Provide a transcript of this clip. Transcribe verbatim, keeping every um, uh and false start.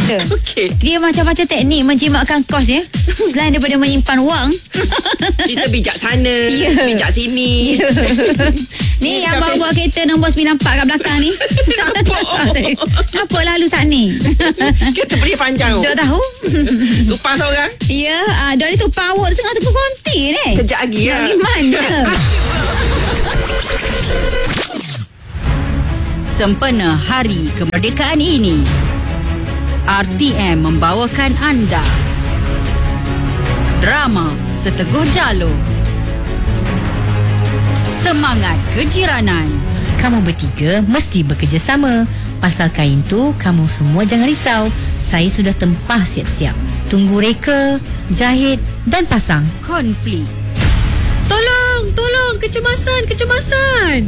ada. Okey. Dia macam-macam teknik menjimatkan kos ya. Selain daripada menyimpan wang, Kita bijak sana, Ya. bijak sini. ni Ni yang dekat bawa kereta nombor sembilan empat kat belakang ni. Nampak. Apa lalu saat ni? Kita beri panjang. Tak tahu. Tumpang seorang. Ya, ah, dia tu power tengah tengok konti ni. Kejap lagi Nak ya. pergi mana? Sempena Hari Kemerdekaan ini, R T M membawakan anda drama Seteguh Jalur, Semangat Kejiranan. Kamu bertiga mesti bekerjasama. Pasal kain tu, kamu semua jangan risau. Saya sudah tempah siap-siap. Tunggu reka, jahit dan pasang. Konflik, Tolong, tolong, kecemasan, kecemasan.